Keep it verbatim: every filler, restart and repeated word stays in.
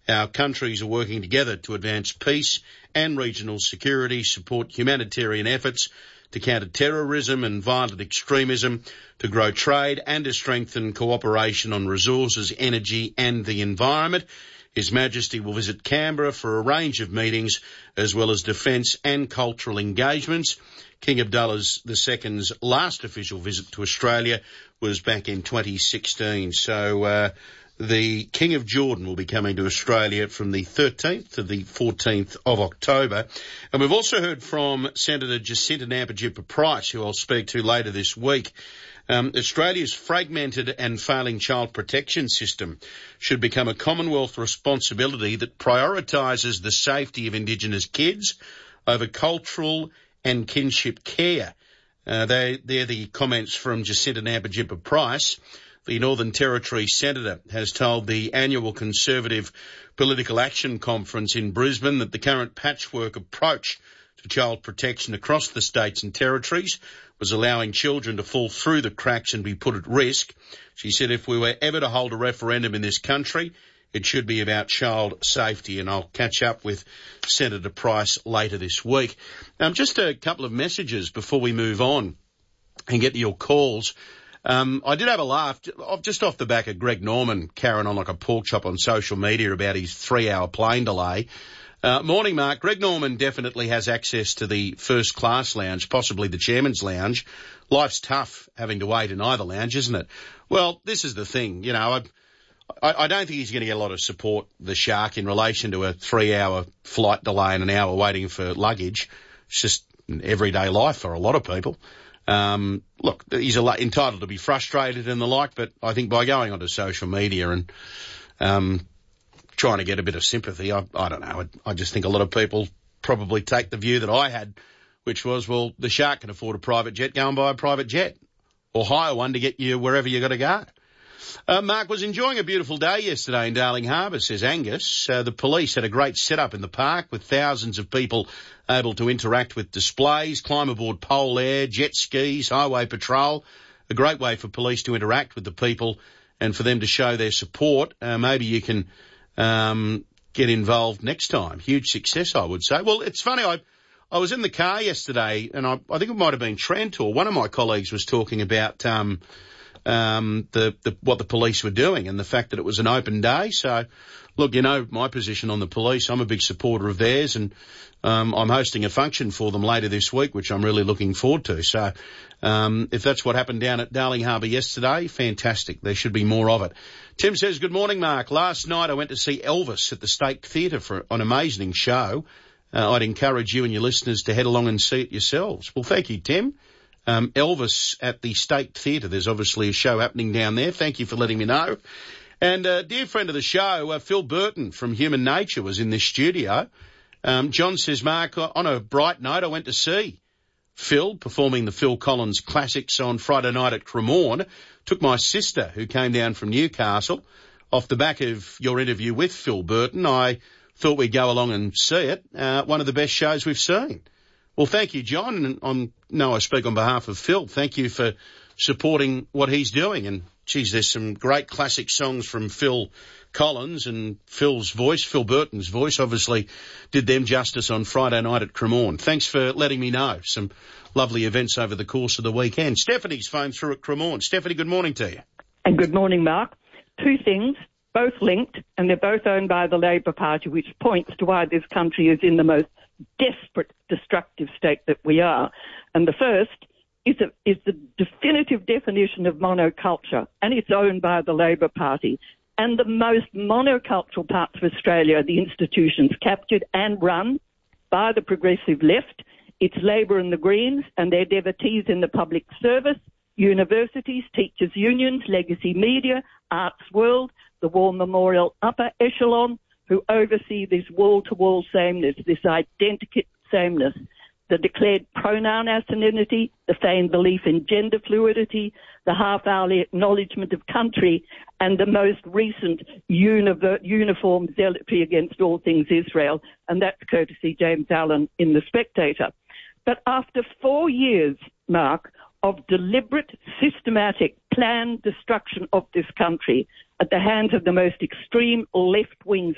Our countries are working together to advance peace and regional security, support humanitarian efforts to counter terrorism and violent extremism, to grow trade and to strengthen cooperation on resources, energy and the environment. His Majesty will visit Canberra for a range of meetings as well as defence and cultural engagements. King Abdullah the Second's last official visit to Australia was back in twenty sixteen. So uh, the King of Jordan will be coming to Australia from the thirteenth to the fourteenth of October. And we've also heard from Senator Jacinta Nampijinpa-Price, who I'll speak to later this week. Um, Australia's fragmented and failing child protection system should become a Commonwealth responsibility that prioritises the safety of Indigenous kids over cultural and kinship care. Uh, they, they're the comments from Jacinta Nampijinpa-Price. The Northern Territory Senator has told the annual Conservative Political Action Conference in Brisbane that the current patchwork approach to child protection across the states and territories was allowing children to fall through the cracks and be put at risk. She said if we were ever to hold a referendum in this country, it should be about child safety, and I'll catch up with Senator Price later this week. Um, just a couple of messages before we move on and get to your calls. Um, I did have a laugh just off the back of Greg Norman carrying on like a pork chop on social media about his three-hour plane delay. Uh, morning, Mark. Greg Norman definitely has access to the first class lounge, possibly the chairman's lounge. Life's tough having to wait in either lounge, isn't it? Well, this is the thing. You know, I, I, I don't think he's going to get a lot of support, the Shark, in relation to a three-hour flight delay and an hour waiting for luggage. It's just everyday life for a lot of people. Um, look, he's a, entitled to be frustrated and the like, but I think by going onto social media and um, trying to get a bit of sympathy, I, I don't know, I, I just think a lot of people probably take the view that I had, which was, well, the Shark can afford a private jet, go and buy a private jet or hire one to get you wherever you got to go. Uh, Mark was enjoying a beautiful day yesterday in Darling Harbour, says Angus. Uh, the police had a great setup in the park with thousands of people able to interact with displays, climb aboard pole air, jet skis, highway patrol. A great way for police to interact with the people and for them to show their support. Uh, maybe you can um, get involved next time. Huge success, I would say. Well, it's funny, I I was in the car yesterday and I, I think it might have been Trent or one of my colleagues was talking about um, um, the, the what the police were doing and the fact that it was an open day. So, look, you know my position on the police. I'm a big supporter of theirs and um, I'm hosting a function for them later this week, which I'm really looking forward to. So um, if that's what happened down at Darling Harbour yesterday, fantastic. There should be more of it. Tim says, good morning, Mark. Last night I went to see Elvis at the State Theatre for an amazing show. Uh, I'd encourage you and your listeners to head along and see it yourselves. Well, thank you, Tim. Um, Elvis at the State Theatre. There's obviously a show happening down there. Thank you for letting me know. And a uh, dear friend of the show, uh, Phil Burton from Human Nature was in this studio. Um, John says, Mark, on a bright note, I went to see Phil performing the Phil Collins classics on Friday night at Cremorne. Took my sister, who came down from Newcastle. Off the back of your interview with Phil Burton, I thought we'd go along and see it. Uh, one of the best shows we've seen. Well, thank you, John. And I know I speak on behalf of Phil. Thank you for supporting what he's doing. And, geez, there's some great classic songs from Phil Collins and Phil's voice, Phil Burton's voice, obviously did them justice on Friday night at Cremorne. Thanks for letting me know. Some lovely events over the course of the weekend. Stephanie's phoned through at Cremorne. Stephanie, good morning to you. And good morning, Mark. Two things, both linked, and they're both owned by the Labor Party, which points to why this country is in the most desperate, destructive state that we are. And the first is, a, is the definitive definition of monoculture, and it's owned by the Labor Party. And the most monocultural parts of Australia are the institutions captured and run by the progressive left. It's Labor and the Greens and their devotees in the public service, universities, teachers' unions, legacy media, arts world, the War Memorial upper echelon, who oversee this wall-to-wall sameness, this identical sameness, the declared pronoun asininity, the feigned belief in gender fluidity, the half-hourly acknowledgement of country, and the most recent univer- uniform zealotry against all things Israel, and that's courtesy James Allen in The Spectator. But after four years, Mark, of deliberate, systematic, planned destruction of this country at the hands of the most extreme left-wing